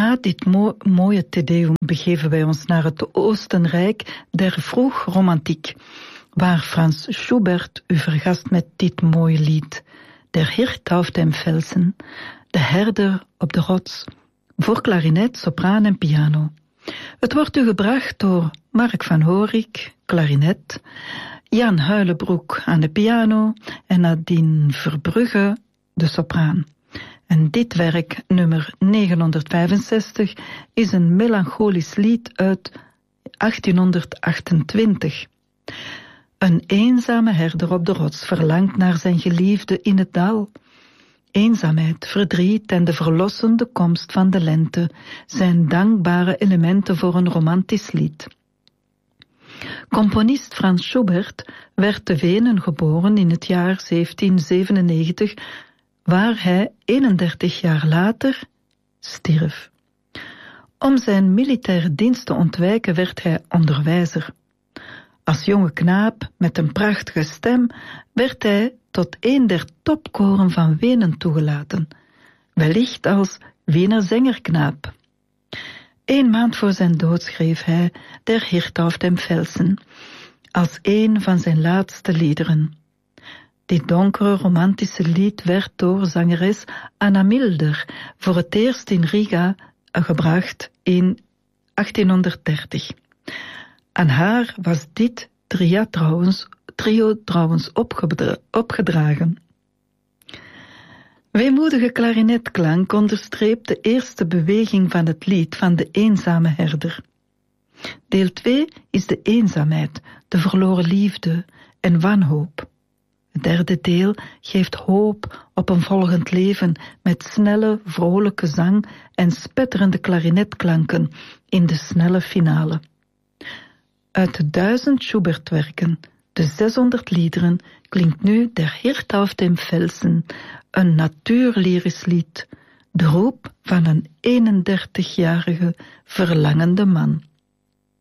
Na dit mooie Tedeum begeven wij ons naar het Oostenrijk der vroegromantiek, waar Franz Schubert u vergast met dit mooie lied, Der Hirt auf dem Felsen, de herder op de rots, voor klarinet, sopraan en piano. Het wordt u gebracht door Mark van Horik, klarinet, Jan Huilenbroek aan de piano en Nadine Verbrugge, de sopraan. En dit werk, nummer 965, is een melancholisch lied uit 1828. Een eenzame herder op de rots verlangt naar zijn geliefde in het dal. Eenzaamheid, verdriet en de verlossende komst van de lente zijn dankbare elementen voor een romantisch lied. Componist Franz Schubert werd te Wenen geboren in het jaar 1797, waar hij 31 jaar later stierf. Om zijn militaire dienst te ontwijken werd hij onderwijzer. Als jonge knaap met een prachtige stem werd hij tot een der topkoren van Wenen toegelaten, wellicht als Wiener zengerknaap. 1 maand voor zijn dood schreef hij Der Hirt auf dem Felsen als een van zijn laatste liederen. Dit donkere romantische lied werd door zangeres Anna Milder voor het eerst in Riga gebracht in 1830. Aan haar was dit trio trouwens opgedragen. Weemoedige klarinetklank onderstreept de eerste beweging van het lied van de eenzame herder. Deel 2 is de eenzaamheid, de verloren liefde en wanhoop. Het derde deel geeft hoop op een volgend leven met snelle, vrolijke zang en spetterende klarinetklanken in de snelle finale. Uit de 1000 Schubert-werken, de 600 liederen, klinkt nu Der Hirt auf dem Felsen, een natuurlyrisch lied, de roep van een 31-jarige verlangende man.